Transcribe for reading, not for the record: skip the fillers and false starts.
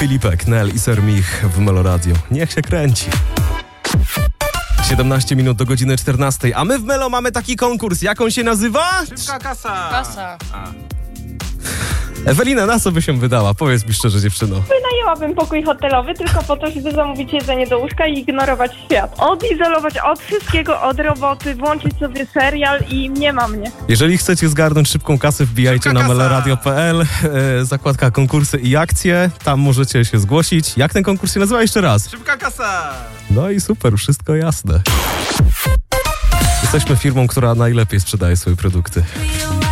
Filipek, Nel i Sermich w Meloradio. Niech się kręci. 17 minut do godziny 14, a my w Melo mamy taki konkurs. Jak on się nazywa? Szybka kasa. Kasa. Ewelina, na co by się wydała? Powiedz mi szczerze, dziewczyno. Wynajęłabym pokój hotelowy tylko po to, żeby zamówić jedzenie do łóżka i ignorować świat. Odizolować od wszystkiego, od roboty, włączyć sobie serial i nie ma mnie. Jeżeli chcecie zgarnąć szybką kasę, wbijajcie Szybka na kasa. meloradio.pl, zakładka konkursy i akcje. Tam możecie się zgłosić. Jak ten konkurs się nazywa jeszcze raz? Szybka kasa. No i super, wszystko jasne. Jesteśmy firmą, która najlepiej sprzedaje swoje produkty.